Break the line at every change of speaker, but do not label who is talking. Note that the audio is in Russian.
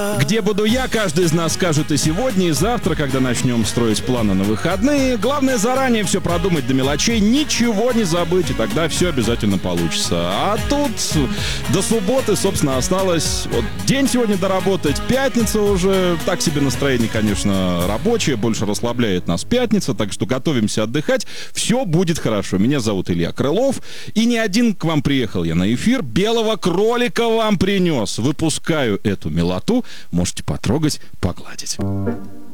Где буду я, каждый из нас скажет и сегодня, и завтра, когда начнем строить планы на выходные. Главное заранее все продумать до мелочей, ничего не забыть, и тогда все обязательно получится. А тут до субботы, собственно, осталось вот день сегодня доработать, пятница уже, так себе настроение, конечно, рабочее, больше расслабляет нас пятница, так что готовимся отдыхать, все будет хорошо. Меня зовут Илья Крылов, и не один к вам приехал я на эфир, белого кролика вам принес. Выпускаю эту милоту, можете потрогать, погладить.